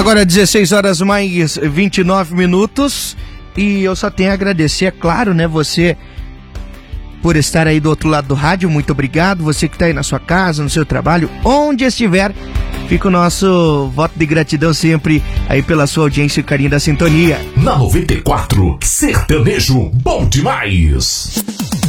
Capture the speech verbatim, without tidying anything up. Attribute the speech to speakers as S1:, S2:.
S1: Agora dezesseis horas mais vinte e nove minutos e eu só tenho a agradecer, é claro, né, você por estar aí do outro lado do rádio, muito obrigado. Você que está aí na sua casa, no seu trabalho, onde estiver, fica o nosso voto de gratidão sempre aí pela sua audiência e carinho da sintonia.
S2: Na noventa e quatro, sertanejo bom demais.